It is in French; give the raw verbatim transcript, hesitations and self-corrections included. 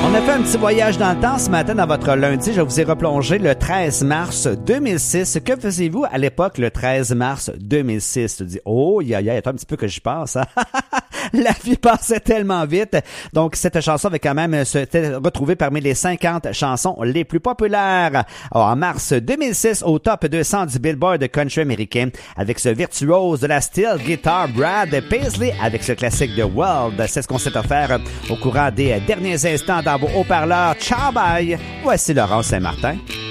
On a fait un petit voyage dans le temps ce matin dans votre lundi. Je vous ai replongé le treize mars deux mille six. Que faisiez-vous à l'époque le treize mars deux mille six? Tu te dis, oh, il y a, y a un petit peu que j'y pense. Hein? La vie passait tellement vite. Donc, cette chanson avait quand même été retrouvée parmi les cinquante chansons les plus populaires. Alors, en mars deux mille six, au top deux cents du Billboard country américain, avec ce virtuose de la steel guitar Brad Paisley, avec ce classique de World. C'est ce qu'on s'est offert au courant des derniers instants dans vos haut-parleurs. Ciao, bye! Voici Laurent Saint-Martin.